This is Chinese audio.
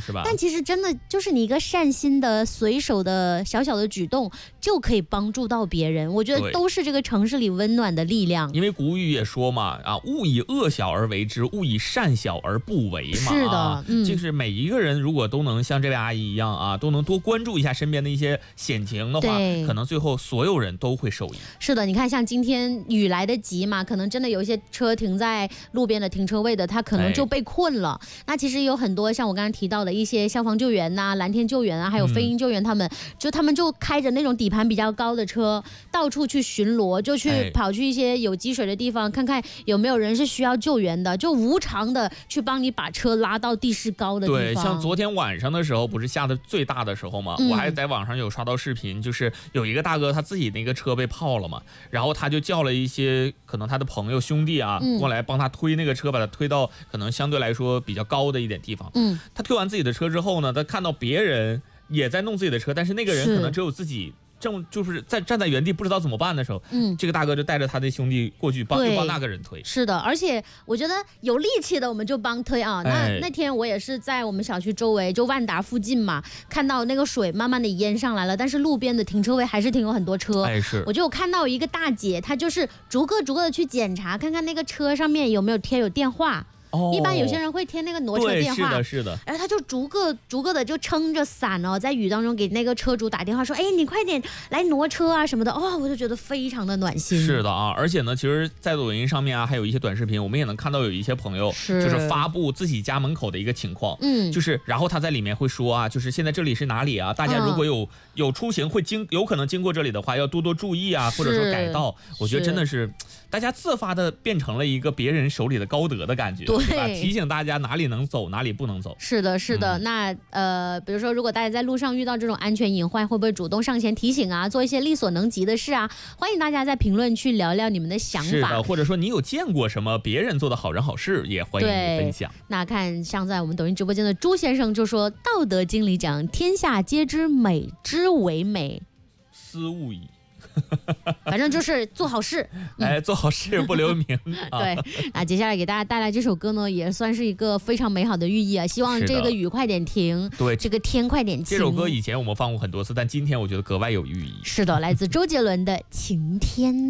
是吧？ 但其实真的就是你一个善心的、随手的小小的举动，就可以帮助到别人。我觉得都是这个城市里温暖的力量。 因为古语也说嘛，勿以恶小而为之，勿以善小而不为嘛。 是的， 就是每一个人如果都能像这位阿姨一样啊，都能多关注一下身边的一些险情的话，可能最后所有人都会受益。 是的，你看像今天雨来得急嘛，可能真的有一些车停在路边的停车位的，他可能就被困了。那其实有很多像我刚刚提到的一些消防救援呐、蓝天救援啊，还有飞鹰救援，他们就开着那种底盘比较高的车，到处去巡逻，就去跑去一些有积水的地方，看看有没有人是需要救援的，就无偿的去帮你把车拉到地势高的地方。 对，像昨天晚上的时候，不是下的最大的时候吗？我还在网上有刷到视频，就是有一个大哥他自己那个车被泡了嘛，然后他就叫了一些可能他的朋友兄弟啊过来帮他推那个车，把他推到可能相对来说比较高的一点地方。他推完自己的车之后呢，他看到别人也在弄自己的车，但是那个人可能只有自己就是站在原地不知道怎么办的时候，这个大哥就带着他的兄弟过去帮那个人推。 是的，而且我觉得有力气的我们就帮推啊。那天我也是在我们小区周围，就万达附近嘛，看到那个水慢慢的淹上来了，但是路边的停车位还是停有很多车。我就看到一个大姐，她就是逐个的去检查，看看那个车上面有没有贴有电话。一般有些人会贴那个挪车电话， 是的， 然后他就逐个的就撑着伞哦，在雨当中给那个车主打电话说，哎，你快点来挪车啊什么的，我就觉得非常的暖心。 是的啊，而且呢，其实，在抖音上面啊，还有一些短视频，我们也能看到有一些朋友就是发布自己家门口的一个情况，就是然后他在里面会说啊，就是现在这里是哪里啊？大家如果有出行有可能经过这里的话，要多多注意啊，或者说改道。我觉得真的是大家自发的变成了一个别人手里的高德的感觉。对吧？提醒大家哪里能走，哪里不能走。 是的，是的。那比如说，如果大家在路上遇到这种安全隐患，会不会主动上前提醒啊？做一些力所能及的事啊？欢迎大家在评论区聊聊你们的想法。 是的，或者说你有见过什么别人做的好人好事，也欢迎你分享。 那看像在我们抖音直播间的朱先生就说，《道德经》里讲，天下皆知美之为美， 斯勿以。 反正就是做好事， 做好事不留名。 对，那接下来给大家带来这首歌呢，也算是一个非常美好的寓意啊！希望这个雨快点停， 对， 这个天快点晴。 这首歌以前我们放过很多次，但今天我觉得格外有寓意。 是的，来自周杰伦的《晴天》。